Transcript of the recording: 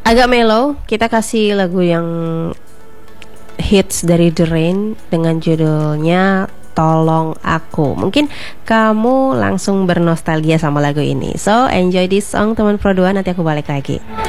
agak mellow. Kita kasih lagu yang hits dari The Rain dengan judulnya Tolong Aku. Mungkin kamu langsung bernostalgia sama lagu ini. So enjoy this song teman Pro 2, nanti aku balik lagi.